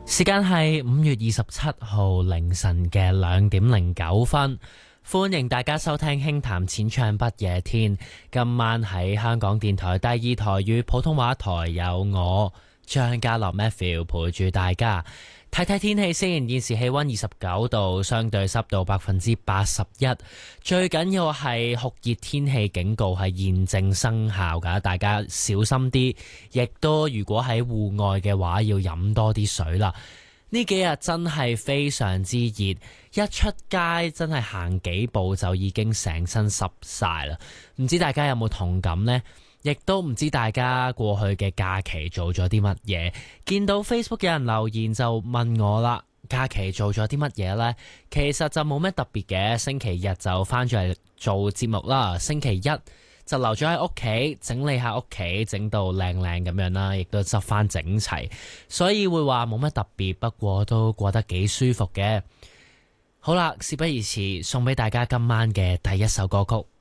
時間係5月27號凌晨嘅2:09，歡迎大家收聽輕談淺唱不夜天。今晚喺香港電台第二台與普通話台有我張家樂 Matthew 陪住大家。睇睇天氣先，現時氣溫29度，相對濕度81%。最緊要係酷熱天氣警告係現正生效㗎，大家小心啲。亦都如果喺戶外嘅話，要飲多啲水啦。呢幾日真係非常之熱，一出街真係行幾步就已經成身濕晒啦。唔知大家有冇同感呢？亦都唔知大家過去嘅假期做咗啲乜嘢？見到 Facebook 有人留言就問我啦，假期做咗啲乜嘢呢？其實就冇咩特別嘅，星期日就翻咗嚟做節目啦，星期一就留咗喺屋企整理下屋企，整到靚靚咁樣啦，亦都執翻整齊，所以會話冇乜特別，不過都過得幾舒服嘅。好啦，事不宜遲，送俾大家今晚嘅第一首歌曲。